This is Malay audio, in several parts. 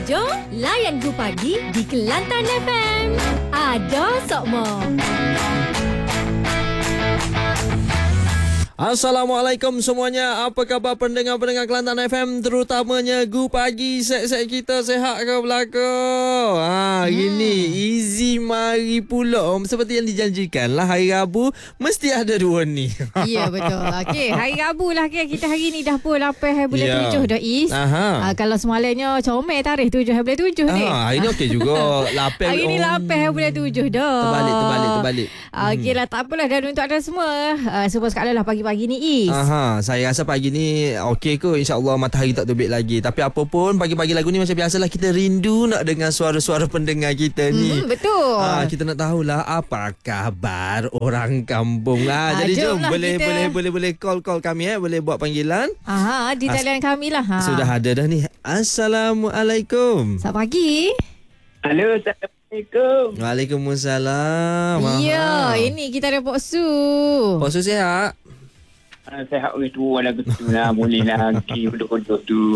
Jom layan Gu Pagi di Kelantan FM. Ada Sokmo. Assalamualaikum semuanya. Apa khabar pendengar-pendengar Kelantan FM, terutamanya Gu Pagi. Set-set kita sihat ke belakang? Hari ni easy mari pula. Seperti yang dijanjikan lah, hari Rabu mesti ada dua ni. Ya, betul. Okey, hari Rabu lah kita hari ni dah pun 8 bulan 7 dah Is. Kalau semalamnya comel tarikh 7 bulan 7 ni. Hari ni okey juga. 8 hari ni 8 bulan 7 dah. Terbalik. Okeylah, tak apalah, dan untuk anda semua semua sekali lah pagi-pagi ni Is. Saya rasa pagi ni okey ke, insya-Allah matahari tak terbit lagi. Tapi apa pun, pagi-pagi lagu ni macam biasalah, kita rindu nak dengar suara-suara pendengar kita ni. Betul. Kita nak tahulah apa khabar orang kampung. Jadi jom boleh call kami, boleh buat panggilan. Di talian kami lah. Sudah ada dah ni. Assalamualaikum. Selamat pagi. Halo, Assalamualaikum. Waalaikumsalam. Ya, ini kita ada Pok Su. Pok Su sihat? Sehat orang tua lah gitu lah. Boleh lagi duduk-duduk tu.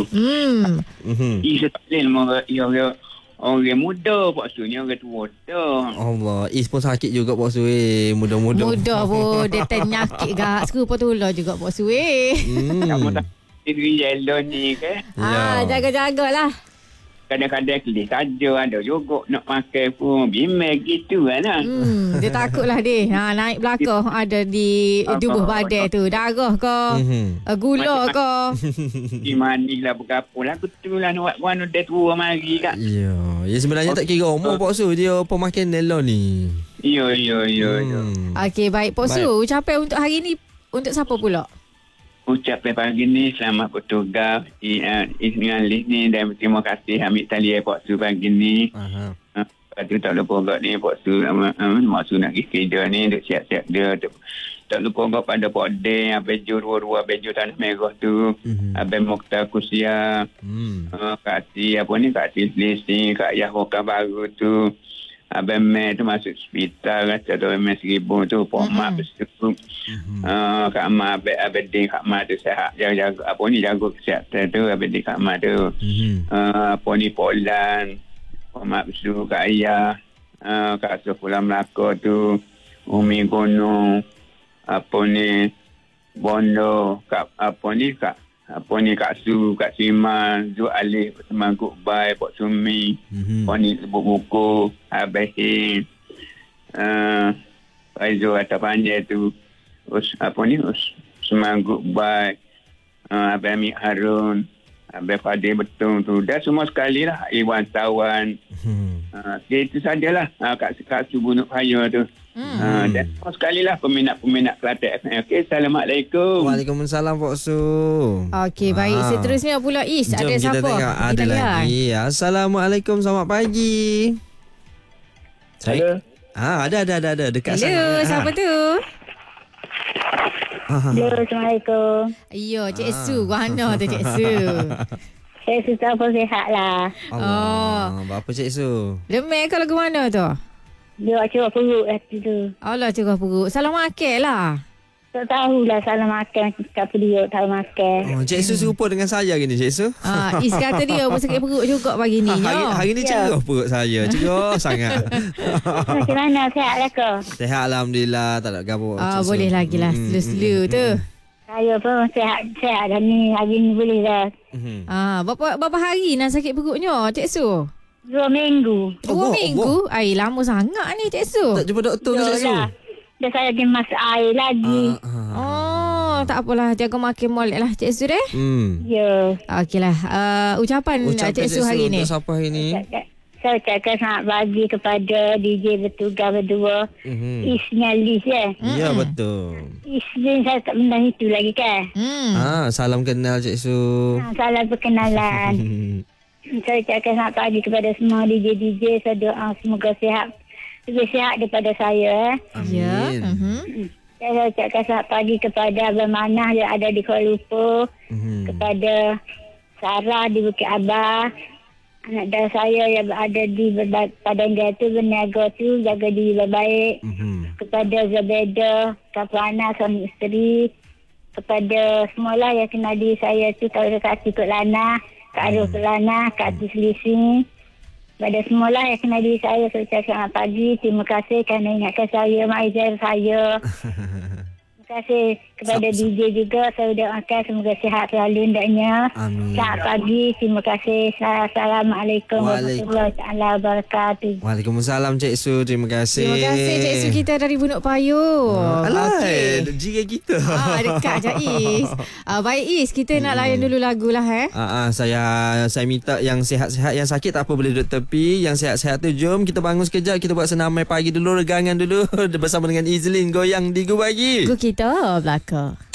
Isa tak boleh orang muda Pak Su ni, orang tua dah. Allah, Is pun sakit juga Pak Su. Muda-muda. Muda pun dia ternyakit gak. Seru patulah juga Pak Su. Kamu tak diri yellow ni ke? Jaga-jagalah. Kadang-kadang kelih saja, ada juga nak makan pun bimbang gitu kan. Dia takutlah dia. Naik belakang ada di tubuh badan tu. Darah ke, gula ke. Di manilah bergapul. Aku tu lah nak buat dia tua mari kak. Ya, sebenarnya tak kira umur Pak Su, dia pemakan Nelo ni. Ya. Okey, baik Pak Su. Ucapan untuk hari ni untuk siapa pula? Ucapan pagi ni selamat bertugas dengan list ni, dan terima kasih ambil talian Pak Su pagi ni. Lepas tu tak lupa agak ni Pak Su maksud nak pergi kerja ni, duk siap-siap dia. Tak lupa agak pada Pak Den, Bejo dua-dua, Bejo Tanah Merah tu, Abang Mokhtar Kusia, Kak Tislis ni, Kak Yahokah baru tu, Abang Mek tu masuk hospital, kata tu Mek 1000 tu, Pak Mak bersyukur. Kak Mak, Abang Din Kak Mak tu sihat, jaga kesihatan tu, Abang Din Kak Mak tu. Polan, Pak Mak bersyukur, Kak Ayah, Kak Sofulah Melaka tu, Umi Gunung, Bondo, Kak Kak Su, Kak Sima, Zul Alif, Semangkuk Bai, Pak Sumi, Poni Sebut Buku, Abahim, Faizul Atas Panjang tu, Semangkuk Bai, Abang Amik Harun, Abang Fadil Betung tu. Dah semua sekali lah, Iwan Tawan. Itu sajalah, Kak Su Bunuk Paya tu. Dan semua sekali lah peminat-peminat Kelantan FM. Okey, Assalamualaikum. Waalaikumsalam Pak Su. Okey, baik. Seterusnya pula Is, jom ada kita siapa? Tengok, ada lagi. Assalamualaikum, selamat pagi. Halo. Ada dekat sana. Hello, siapa tu? Hello, Assalamualaikum. Ya, Cik Su. Mana tu Cik Su? Cik Su tak pun sihat lah. Allah, berapa Cik Su? Lemah ke lagu mana tu? Dia curah perut hati tu. Allah, curah perut. Salah makan lah. Tak tahulah salah makan. Tak perlu tak makan. Cik Su serupa dengan saya gini Cik Su. Is kata dia pun sakit perut juga pagi ni. Hari ni cerah perut saya. Cerah sangat. Macam mana? Sihat lah ke? Sihat Alhamdulillah. Tak nak gabut. Boleh lagi lah. Slow-slow tu. Saya pun sihat dah ni. Hari ni boleh dah. Berapa hari nak sakit perutnya Cik Su? 2 minggu. 2 minggu? Lama sangat ni Cik Su. Tak jumpa doktor ke Cik Su? Dah saya pergi masak air lagi. Tak apalah. Jaga makin molek lah Cik Su deh. Ya. Okeylah. Ucapan Cik Su hari ni. Untuk siapa hari ni? Saya ucapkan selamat pagi kepada DJ bertugas berdua. Isnya Liz ya. Ya, betul. Isnya saya tak pernah itu lagi kan. Salam kenal Cik Su. Salam perkenalan. Saya ucapkan selamat pagi kepada semua DJ. Saya doa semoga sihat. Lebih sihat daripada saya. Amin. Saya ucapkan selamat pagi kepada Abang Manah yang ada di Kuala Lumpur. Kepada Sarah di Bukit Abah. Anak dan saya yang berada di Padang Jatuh, berniaga tu, jaga diri baik-baik. Kepada Zabeda, Kapana, suami isteri. Kepada semualah yang kenal diri saya tu, kalau dekat Cikgu Lana. Kak Arif Pelana, Kak Tis Lisi. Pada semualah yang kenal diri saya, saya ucapkan selamat pagi. Terima kasih kerana ingatkan saya, Maizer saya. Terima kasih kepada DJ juga. Saya doakan semoga sihat selalu hendaknya. Amin. Selamat pagi. Terima kasih. Assalamualaikum warahmatullahi wabarakatuh. Waalaikumsalam Cik Su. Terima kasih. Terima kasih Cik Su kita dari Bunuk Payung. Alah, Okey. jiran kita. Dekat je Is. Baik Is, kita nak layan dulu lagu lah Saya minta yang sihat-sihat, yang sakit tak apa boleh duduk tepi. Yang sihat-sihat tu jom kita bangun sekejap, kita buat senamai pagi dulu, regangan dulu bersama dengan Izlin goyang di Gu Pagi. Gu kita belakang.